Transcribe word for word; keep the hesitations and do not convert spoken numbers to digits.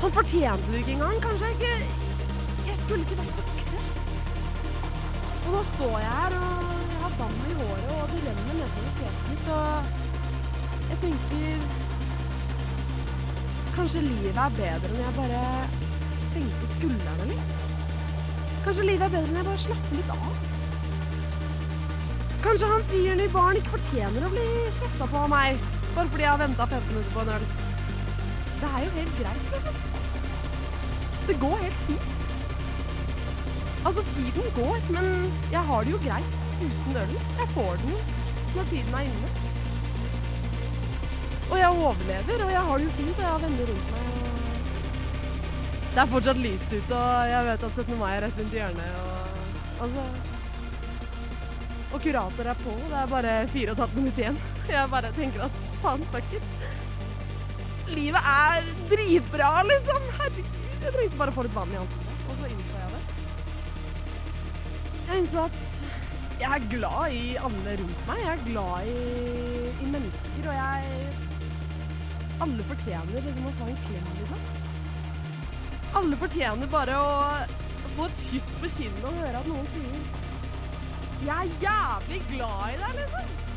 Han fortjente det ikke engang. Kanskje jeg ikke... Jeg skulle ikke være så kreft. Og nå står jeg her, og jeg har vann i håret, og det renner nedover fjeset mitt, og jeg tenker... Kanskje livet er bedre når jeg bare senker skuldrene litt? Kanskje livet er bedre når jeg bare slapper litt av? Kanskje han fyren i baren ikke fortjener å bli kjefta på av meg, bare fordi jeg har ventet femten minutter på en øl. Det er jo helt greit, liksom. Det går helt fint. Altså, tiden går, men jeg har det jo greit uten ølen. Jeg får den når tiden er inne. Og jeg overlever, og jeg har det jo fint, og jeg har venner rundt meg. Og... Det er fortsatt lyst ut, og jeg vet at syttende mai er rett rundt i hjørnet. Og... Altså... Og kurator er på, det er bare fire og et halvt minutt igjen. Jeg bare tenker at, faen, fuck it. Livet er dritbra, liksom. Herregud, jeg trengte bare å få litt vann i ansiktet, og så innså jeg det. Jeg innså at jeg er glad i alle rundt meg. Jeg er glad i, i mennesker, og jeg... Alle fortjener liksom å få en klem, liksom. Alle fortjener bare å få et kyss på kinnet og høre at noen sier «Jeg er jævlig glad i deg», liksom.